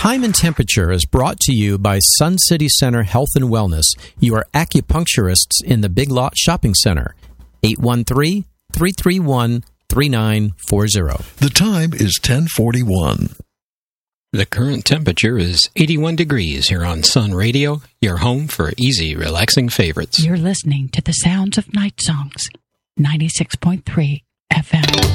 Time and Temperature is brought to you by Sun City Center Health and Wellness, your acupuncturists in the Big Lot Shopping Center. 813-331-3940. The time is 10:41. The current temperature is 81 degrees here on Sun Radio, your home for easy, relaxing favorites. You're listening to the sounds of night songs, 96.3 FM.